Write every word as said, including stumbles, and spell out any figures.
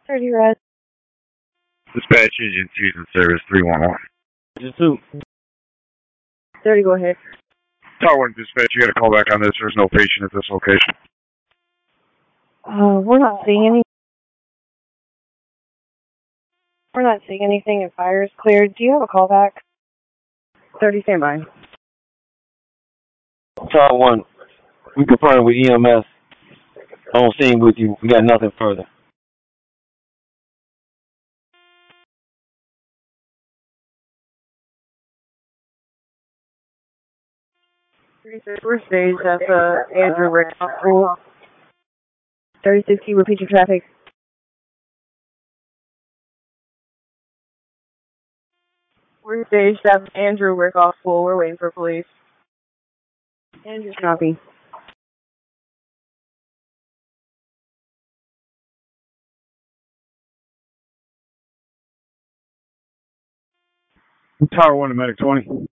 thirty red. Dispatch engine season service three one one. Just two. thirty, go ahead. Tower one dispatch, you got to call back on this. There's no patient at this location. Uh, we're not seeing any. We're not seeing anything, and fire is cleared. Do you have a callback? thirty, stand by. Tower one, we confirmed with E M S. On scene with you. We got nothing further. We're staged at uh, Andrew Rick. thirty-six, can you repeat your traffic? We're staged at Andrew Rickoff Pool. We're waiting for police. Andrew, copy. Tower one to Medic twenty.